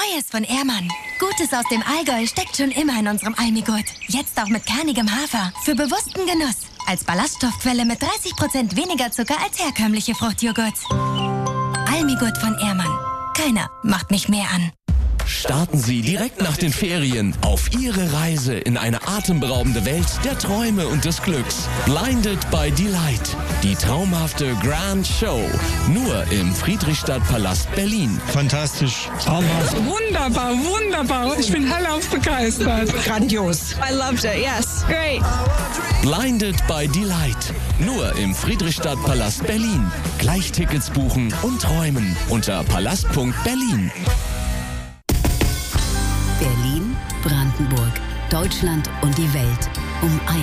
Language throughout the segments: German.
Neues von Ehrmann. Gutes aus dem Allgäu steckt schon immer in unserem Almigurt. Jetzt auch mit kernigem Hafer. Für bewussten Genuss. Als Ballaststoffquelle mit 30% weniger Zucker als herkömmliche Fruchtjoghurts. Almigurt von Ehrmann. Keiner macht mich mehr an. Starten Sie direkt nach den Ferien auf Ihre Reise in eine atemberaubende Welt der Träume und des Glücks. Blinded by Delight. Die traumhafte Grand Show. Nur im Friedrichstadtpalast Berlin. Fantastisch. Traumhaft. Wunderbar, wunderbar. Ich bin hellauf begeistert. Grandios. I loved it, yes. Great. Blinded by Delight. Nur im Friedrichstadtpalast Berlin. Gleich Tickets buchen und träumen unter palast.berlin. Berlin, Brandenburg, Deutschland und die Welt um 1.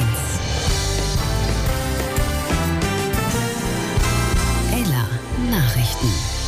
Ella Nachrichten.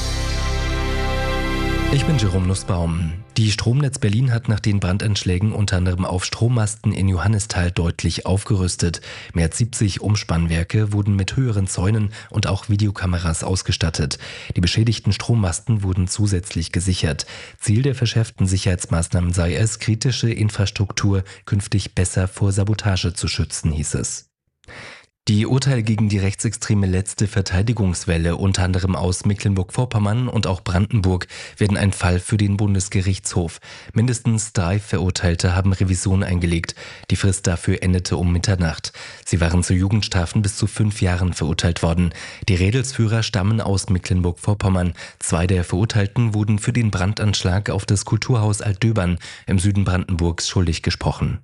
Ich bin Jerome Nussbaum. Die Stromnetz Berlin hat nach den Brandanschlägen unter anderem auf Strommasten in Johannisthal deutlich aufgerüstet. Mehr als 70 Umspannwerke wurden mit höheren Zäunen und auch Videokameras ausgestattet. Die beschädigten Strommasten wurden zusätzlich gesichert. Ziel der verschärften Sicherheitsmaßnahmen sei es, kritische Infrastruktur künftig besser vor Sabotage zu schützen, hieß es. Die Urteile gegen die rechtsextreme letzte Verteidigungswelle, unter anderem aus Mecklenburg-Vorpommern und auch Brandenburg, werden ein Fall für den Bundesgerichtshof. Mindestens 3 Verurteilte haben Revision eingelegt. Die Frist dafür endete um Mitternacht. Sie waren zu Jugendstrafen bis zu 5 Jahren verurteilt worden. Die Rädelsführer stammen aus Mecklenburg-Vorpommern. 2 der Verurteilten wurden für den Brandanschlag auf das Kulturhaus Altdöbern im Süden Brandenburgs schuldig gesprochen.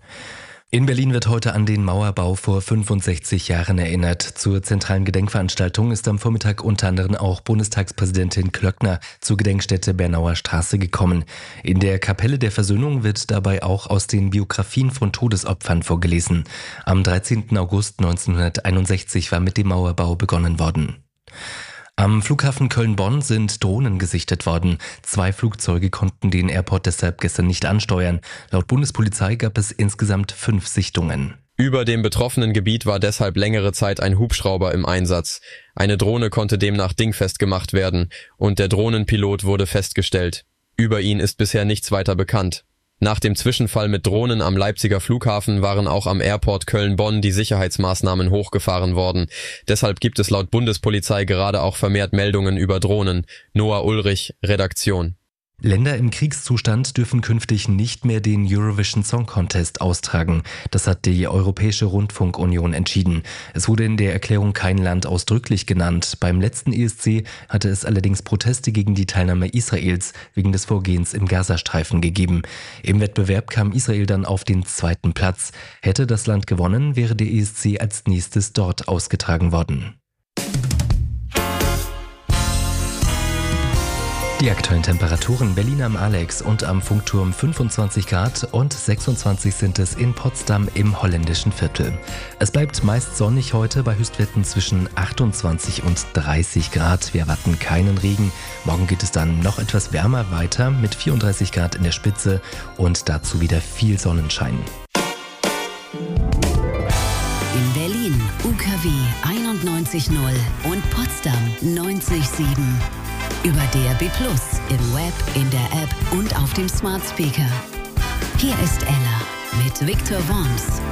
In Berlin wird heute an den Mauerbau vor 65 Jahren erinnert. Zur zentralen Gedenkveranstaltung ist am Vormittag unter anderem auch Bundestagspräsidentin Klöckner zur Gedenkstätte Bernauer Straße gekommen. In der Kapelle der Versöhnung wird dabei auch aus den Biografien von Todesopfern vorgelesen. Am 13. August 1961 war mit dem Mauerbau begonnen worden. Am Flughafen Köln-Bonn sind Drohnen gesichtet worden. 2 Flugzeuge konnten den Airport deshalb gestern nicht ansteuern. Laut Bundespolizei gab es insgesamt 5 Sichtungen. Über dem betroffenen Gebiet war deshalb längere Zeit ein Hubschrauber im Einsatz. Eine Drohne konnte demnach dingfest gemacht werden und der Drohnenpilot wurde festgestellt. Über ihn ist bisher nichts weiter bekannt. Nach dem Zwischenfall mit Drohnen am Leipziger Flughafen waren auch am Airport Köln-Bonn die Sicherheitsmaßnahmen hochgefahren worden. Deshalb gibt es laut Bundespolizei gerade auch vermehrt Meldungen über Drohnen. Noah Ulrich, Redaktion. Länder im Kriegszustand dürfen künftig nicht mehr den Eurovision Song Contest austragen. Das hat die Europäische Rundfunkunion entschieden. Es wurde in der Erklärung kein Land ausdrücklich genannt. Beim letzten ESC hatte es allerdings Proteste gegen die Teilnahme Israels wegen des Vorgehens im Gazastreifen gegeben. Im Wettbewerb kam Israel dann auf den 2. Platz. Hätte das Land gewonnen, wäre der ESC als nächstes dort ausgetragen worden. Die aktuellen Temperaturen: Berlin am Alex und am Funkturm 25 Grad und 26 sind es in Potsdam im holländischen Viertel. Es bleibt meist sonnig heute bei Höchstwerten zwischen 28 und 30 Grad. Wir erwarten keinen Regen. Morgen geht es dann noch etwas wärmer weiter mit 34 Grad in der Spitze und dazu wieder viel Sonnenschein. In Berlin UKW 91.0 und Potsdam 90.7. Über DAB+, im Web, in der App und auf dem Smart Speaker. Hier ist Ella mit Victor Worms.